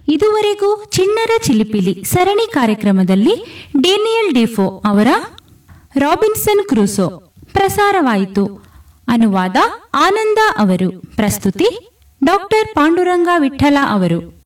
ಇದುವರೆಗೂ ಚಿಣ್ಣರ ಚಿಲಿಪಿಲಿ ಸರಣಿ ಕಾರ್ಯಕ್ರಮದಲ್ಲಿ ಡೇನಿಯಲ್ ಡಿಫೋ ಅವರ ರಾಬಿನ್ಸನ್ ಕ್ರೂಸೋ ಪ್ರಸಾರವಾಯಿತು. ಅನುವಾದ ಆನಂದ ಅವರು. ಪ್ರಸ್ತುತಿ ಡಾಕ್ಟರ್ ಪಾಂಡುರಂಗ ವಿಠಲ ಅವರು.